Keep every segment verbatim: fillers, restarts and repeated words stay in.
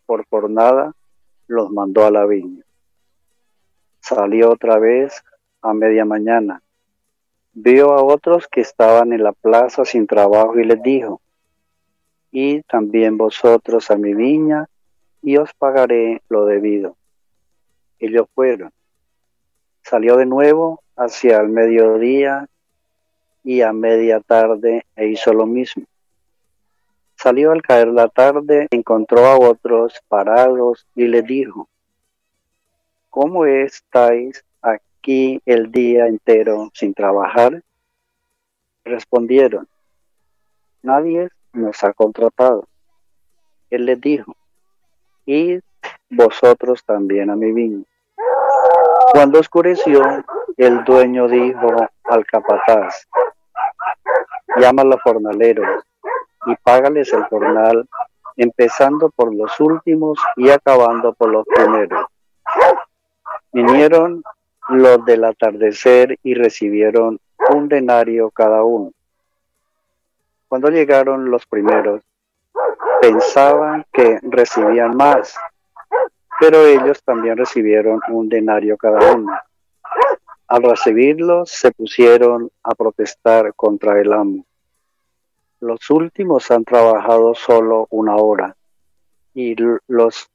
por jornada, los mandó a la viña. Salió otra vez a media mañana. Vio a otros que estaban en la plaza sin trabajo y les dijo: id también vosotros a mi viña y os pagaré lo debido. Ellos fueron. Salió de nuevo hacia el mediodía y a media tarde e hizo lo mismo. Salió al caer la tarde, encontró a otros parados y les dijo: ¿cómo estáis aquí el día entero sin trabajar? Respondieron: nadie nos ha contratado. Él les dijo: id vosotros también a mi viña. Cuando oscureció, el dueño dijo al capataz: llama a los jornaleros y págales el jornal, empezando por los últimos y acabando por los primeros. Vinieron los del atardecer y recibieron un denario cada uno. Cuando llegaron los primeros, pensaban que recibían más, pero ellos también recibieron un denario cada uno. Al recibirlos, se pusieron a protestar contra el amo. Los últimos han trabajado solo una hora, y los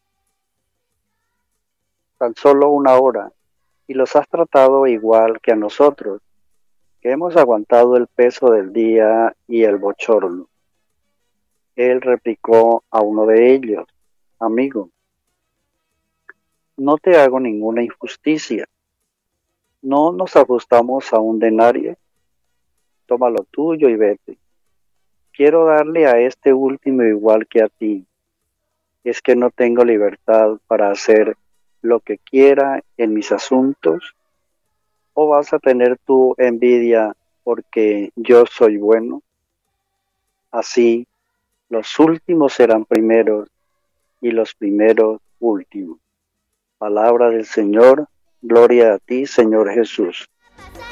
tan solo una hora, y los has tratado igual que a nosotros, que hemos aguantado el peso del día y el bochorno. Él replicó a uno de ellos: amigo, no te hago ninguna injusticia. ¿No nos ajustamos a un denario? Toma lo tuyo y vete. Quiero darle a este último igual que a ti. ¿Es que no tengo libertad para hacer lo que quiera en mis asuntos? ¿O vas a tener tu envidia porque yo soy bueno? Así, los últimos serán primeros y los primeros últimos. Palabra del Señor. Gloria a ti, Señor Jesús.